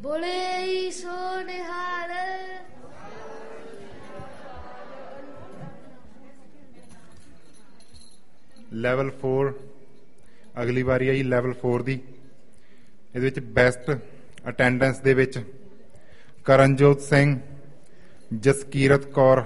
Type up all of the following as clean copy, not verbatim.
ਬੋਲੇ ਸੋ ਨਿਹਾਲ। ਲੈਵਲ 4 ਅਗਲੀ ਵਾਰੀ ਆਈ ਲੈਵਲ 4 ਦੀ। ਇਹਦੇ ਵਿੱਚ ਬੈਸਟ ਅਟੈਂਡੈਂਸ ਦੇ ਵਿੱਚ ਕਰਨਜੋਤ ਸਿੰਘ, ਜਸਕੀਰਤ ਕੌਰ,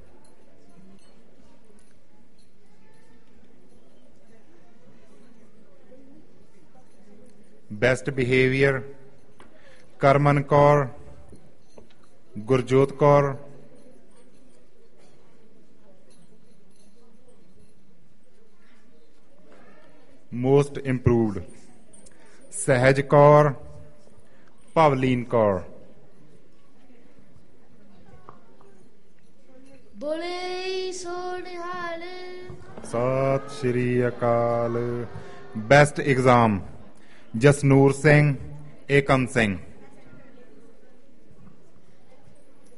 ਬੈਸਟ ਬਿਹੇਵੀਅਰ ਕਰਮਨ ਕੌਰ, ਗੁਰਜੋਤ ਕੌਰ, ਮੋਸਟ ਇੰਪਰੂਵਡ ਸਹਿਜ ਕੌਰ, ਭਵਲੀਨ ਕੌਰ। ਬੋਲੇ ਸੋ ਨਿਹਾਲ। ਸਤਿ ਸ਼੍ਰੀ ਅਕਾਲ। Best exam Jasnoor Singh, Ekam Singh.